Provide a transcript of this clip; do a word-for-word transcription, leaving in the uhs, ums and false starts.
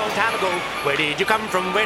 long time ago. Where did you come from? Where